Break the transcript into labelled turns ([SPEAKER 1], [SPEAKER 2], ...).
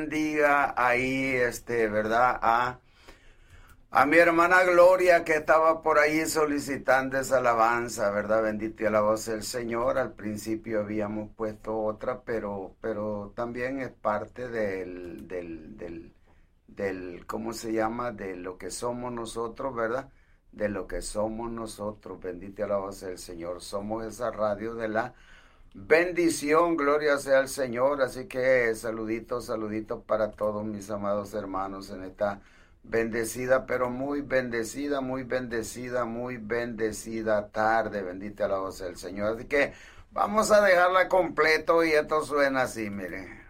[SPEAKER 1] Diga ahí, ¿verdad? A mi hermana Gloria que estaba por ahí solicitando esa alabanza, ¿verdad? Bendito y alabado sea el Señor. Al principio habíamos puesto otra, pero también es parte ¿cómo se llama? De lo que somos nosotros, ¿verdad? De lo que somos nosotros. Bendito y alabado sea el Señor. Somos esa radio de la bendición, gloria sea al Señor. Así que saluditos, saluditos para todos mis amados hermanos en esta bendecida, pero muy bendecida, muy bendecida, muy bendecida tarde. Bendita la voz del Señor. Así que vamos a dejarla completo y esto suena así, miren.